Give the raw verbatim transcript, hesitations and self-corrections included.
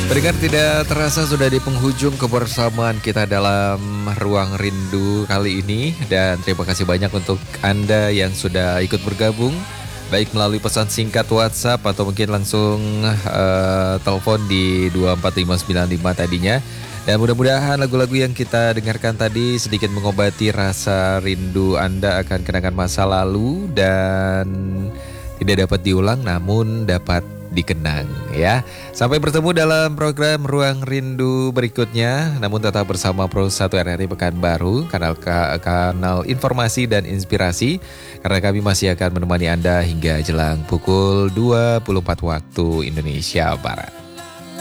Pendengar, tidak terasa sudah di penghujung kebersamaan kita dalam Ruang Rindu kali ini. Dan terima kasih banyak untuk Anda yang sudah ikut bergabung, baik melalui pesan singkat WhatsApp atau mungkin langsung uh, telepon di dua empat lima sembilan lima tadinya. Dan mudah-mudahan lagu-lagu yang kita dengarkan tadi sedikit mengobati rasa rindu Anda akan kenangan masa lalu dan tidak dapat diulang namun dapat dikenang ya. Sampai bertemu dalam program Ruang Rindu berikutnya. Namun tetap bersama Pro satu R R I Pekanbaru, kanal kanal informasi dan inspirasi, karena kami masih akan menemani Anda hingga jelang pukul dua puluh empat waktu Indonesia Barat.